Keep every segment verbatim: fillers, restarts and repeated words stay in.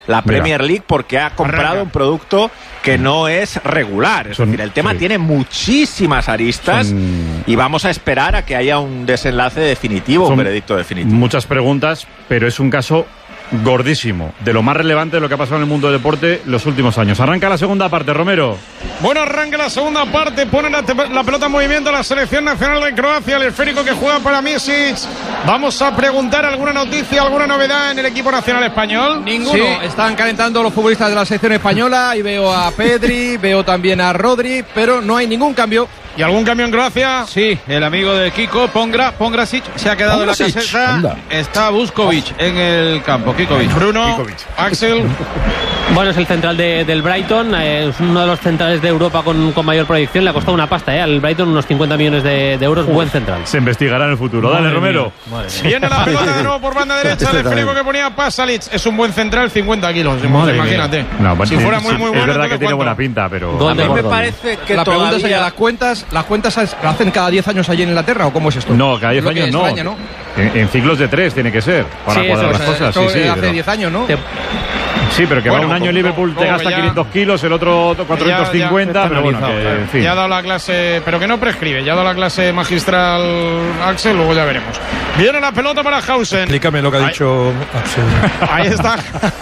la Premier Mira. League porque ha comprado Arranca. un producto que no es regular. Es Son- decir, el tema sí. tiene muchísimas aristas Son- y vamos a esperar a que haya un desenlace definitivo, Son un veredicto definitivo. Muchas preguntas, pero es un caso gordísimo, de lo más relevante de lo que ha pasado en el mundo del deporte los últimos años. Arranca la segunda parte, Romero. Bueno, arranca la segunda parte, pone la, te- la pelota en movimiento la selección nacional de Croacia, el esférico que juega para Misic. Vamos a preguntar alguna noticia, alguna novedad en el equipo nacional español. Ninguno. Sí. Están calentando los futbolistas de la selección española y veo a Pedri, veo también a Rodri, pero no hay ningún cambio. ¿Y algún cambio en Croacia? Sí, el amigo de Kiko, Pongra, Pongrasic, se ha quedado Pongrasic, en la caseta. anda. Está Vuskovic en el campo, Kikovic. Bruno, Kikovic. Axel. Bueno, es el central de, del Brighton, eh, es uno de los centrales de Europa con, con mayor proyección. Le ha costado una pasta, ¿eh? Al Brighton unos cincuenta millones de, de euros, buen central. Se investigará en el futuro. Dale, Madre Romero. mía, madre mía. Viene la pelota de nuevo por banda derecha, Este el esférico también. que ponía Pasalic. Es un buen central, cincuenta kilos. Madre Imagínate. No, si sí, fuera sí, muy, muy es bueno. verdad que entonces, tiene ¿cuánto? buena pinta, pero... Gol A de mí me Gordon. parece que La pregunta todavía... sería, ¿las cuentas las cuentas se hacen cada diez años allí en Inglaterra o cómo es esto? No, cada diez Lo que años no. extraña, ¿no? En, en ciclos de tres tiene que ser, para Sí, cuadrar eso las O sea, cosas. Sí, esto sí, hace pero, diez años, ¿no? Te- sí, pero que Bueno, va un año en como- Liverpool, te como gasta ya- quinientos kilos, el otro cuatrocientos cincuenta, ya- pero bueno, ya- que, en fin. Ya ha dado la clase, pero que no prescribe, ya ha dado la clase magistral Axel, luego ya veremos. Viene la pelota para Hausen. Explícame lo que ha Ahí- dicho Axel. Ahí está.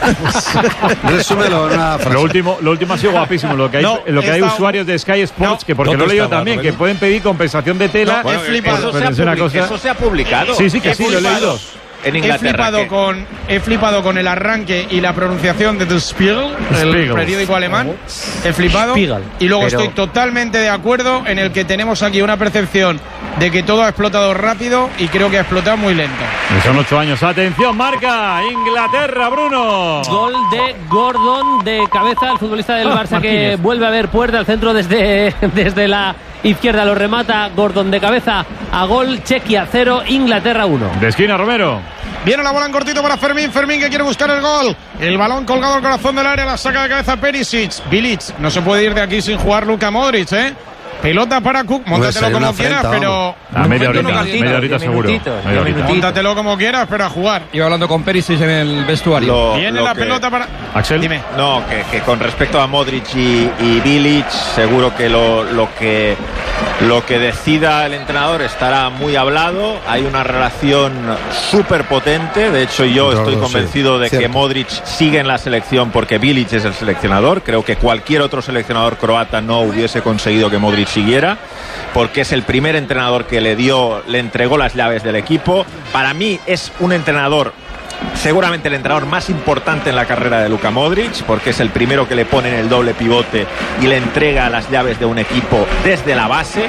Resúmelo en una frase. Lo último, lo último ha sido guapísimo. Lo que hay, No, lo que hay está- usuarios de Sky Sports, No. que porque ¿Dónde lo he leído estaba, también, Romero? que pueden pedir compensación de tela. No, he flipado. Eso, Pues se ha es una publi- cosa- eso se ha publicado. Sí, sí, que He sí, lo he flipado. leído. En He Inglaterra. flipado, que- con, he flipado con el arranque y la pronunciación de Der Spiegel, el Spiegel. periódico alemán. He flipado. Spiegel. Y luego Pero- estoy totalmente de acuerdo en el que tenemos aquí una percepción de que todo ha explotado rápido y creo que ha explotado muy lento. Y son ocho años. Atención, marca Inglaterra, Bruno. Gol de Gordon de cabeza, el futbolista del Ah, Barça que Martínez. vuelve a ver puerta al centro desde, desde la izquierda. Lo remata Gordon de cabeza a gol. Chequia cero, Inglaterra uno. De esquina, Romero. Viene la bola en cortito para Fermín. Fermín que quiere buscar el gol. El balón colgado al corazón del área. La saca de cabeza Perisic. Bilic. No se puede ir de aquí sin jugar Luka Modric, ¿eh? Pelota para Cook. Móntatelo hay como una quieras, afrenta, pero. A media Momento horita, no media horita seguro. Media horita. Móntatelo como quieras, pero a jugar. Iba hablando con Perisic en el vestuario. Lo- Viene lo la que- pelota para. Axel. Dime. No, que, que con respecto a Modric y, y Bilic, seguro que lo, lo que lo que decida el entrenador estará muy hablado. Hay una relación súper potente. De hecho, yo Claro, estoy sí. convencido de que Cierto. Modric sigue en la selección porque Bilic es el seleccionador. Creo que cualquier otro seleccionador croata no hubiese conseguido que Modric siguiera, porque es el primer entrenador que le dio, le entregó las llaves del equipo. Para mí es un entrenador, seguramente el entrenador más importante en la carrera de Luka Modric, porque es el primero que le pone en el doble pivote y le entrega las llaves de un equipo desde la base,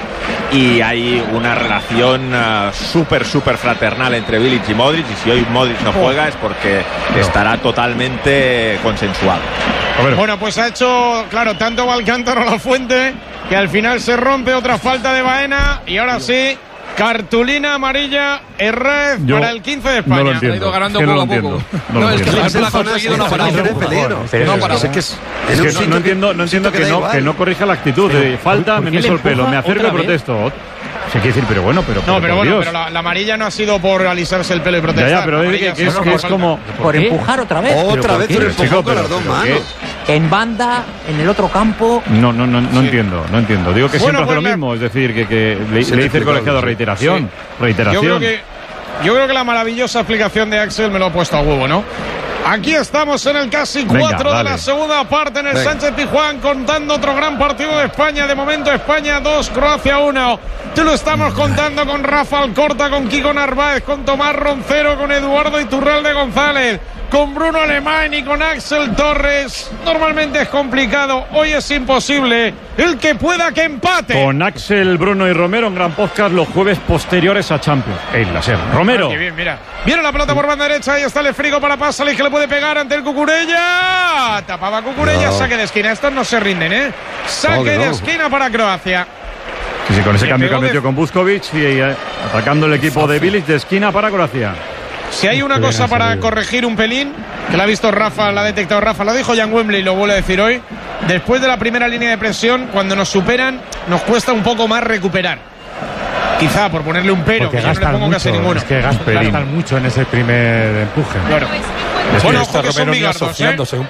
y hay una relación uh, súper, súper fraternal entre Bilic y Modric, y si hoy Modric no juega es porque estará totalmente consensuado. Romero. Bueno, pues ha hecho, claro, tanto Valcántaro a la fuente que al final se rompe. Otra falta de Baena y ahora sí, cartulina amarilla Herrez Yo para el quince de España. no lo Ha entiendo. ido ganando Es que no poco lo a poco. entiendo. No No, lo es que entiendo. la se la ha conseguido no ha parado. Es peligro. No ha parado. Es que es, Es en un que no, sitio no entiendo, no entiendo sitio que da no, igual. que no corrija la actitud. De falta, ¿por me qué meso le el pelo, me empuja acerco y otra vez? protesto. Se quiere decir, pero bueno, pero, No, pero por bueno, Dios. pero la, la amarilla no ha sido por alisarse el pelo y Ya, protestar. ya, pero La es amarilla que, que es, solo que por es falta. como... Por qué? empujar otra vez. Otra vez Pero, un empujón chico, con las pero- dos pero manos. En banda, en el otro campo. No, no, no, no entiendo, no entiendo. Digo que Bueno, siempre hace pues lo me- mismo, es decir, que, que le, Sí, le te dice el explico colegiado algo, sí. reiteración, Yo reiteración. creo que yo creo que la maravillosa explicación de Axel me lo ha puesto a huevo, ¿no? Aquí estamos en el casi Venga, cuatro de dale. la segunda parte en el Venga. Sánchez Pizjuán, contando otro gran partido de España. De momento España dos, Croacia uno. Te lo estamos contando con Rafa Alcorta, con Kiko Narváez, con Tomás Roncero, con Eduardo Iturralde González, con Bruno Alemán y con Axel Torres. Normalmente es complicado, hoy es imposible. El que pueda que empate. Con Axel, Bruno y Romero, un gran podcast los jueves posteriores a Champions. El láser. Romero. Qué bien, mira. Viene la pelota por banda derecha. Ahí está el frigo para Pasalic, que le puede pegar ante el Cucurella. Tapaba Cucurella. No. Saque de esquina. Estos no se rinden, ¿eh? Saque No, que de no. esquina para Croacia. Sí, sí, con ese Le cambio que pegó ha metido de- con Vuskovic y eh, atacando el equipo de Bilic de esquina para Croacia. Si hay una cosa para corregir un pelín, que la ha visto Rafa, la ha detectado Rafa, lo dijo Jan Wembley y lo vuelve a decir hoy. Después de la primera línea de presión, cuando nos superan, nos cuesta un poco más recuperar. Quizá por ponerle un pero, Porque que yo no le gastan pongo mucho, casi ninguno. es que gastan, gastan mucho en ese primer empuje. Claro. Es Bueno, que está ojo que son Romero Mía bigardos, ¿eh? asociándose un